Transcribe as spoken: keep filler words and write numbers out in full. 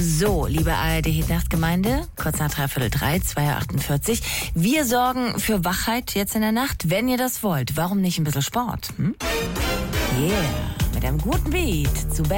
So, liebe A R D-Nachtgemeinde, kurz nach dreiviertel drei, zwei Uhr achtundvierzig. Wir sorgen für Wachheit jetzt in der Nacht, wenn ihr das wollt. Warum nicht ein bisschen Sport? Hm? Yeah, mit einem guten Beat zu